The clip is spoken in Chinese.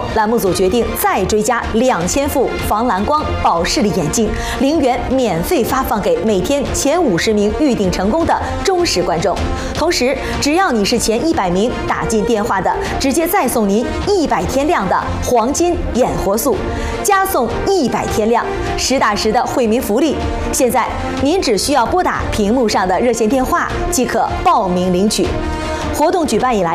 栏目组决定再追加2000副防蓝光保视力眼镜，0元免费发放给每天前50名预订成功的忠实观众。同时，只要你是前100名打进电话的，直接再送您100天量的黄金眼活素，加送100天量，实打实的惠民福利。现在您只需要拨打屏幕上的热线电话即可报名领取。活动举办以来，